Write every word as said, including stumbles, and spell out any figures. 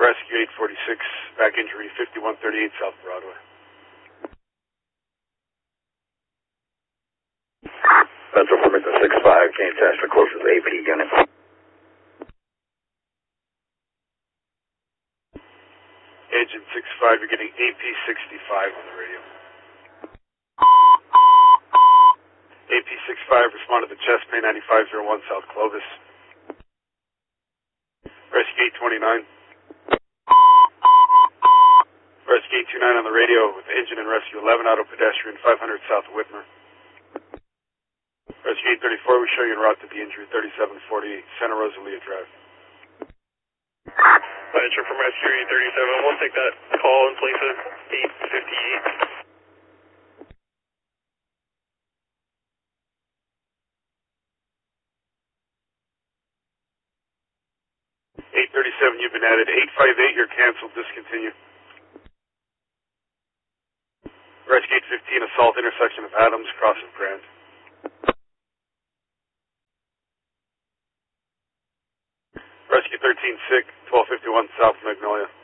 Rescue eight forty-six, back injury fifty-one thirty-eight South Broadway. Central from six five, can you attach the closest A P unit? Agent six five, you're getting A P sixty-five on the radio. A P sixty-five, respond to the chest pain ninety-five oh one South Clovis. Rescue eight twenty-nine. Rescue eight twenty-nine on the radio with engine and rescue eleven, auto pedestrian five hundred South of Whitmer. Rescue eight thirty-four, we show you en route to the injury thirty-seven forty-eight Santa Rosalia Drive. Manager from Rescue eight thirty-seven, we'll take that call in place of eight fifty-eight. eight thirty-seven, you've been added. eight five eight, you're canceled, discontinue. Rescue eight fifteen, assault intersection of Adams, cross of Grand. Rescue thirteen sick, twelve fifty-one South Magnolia.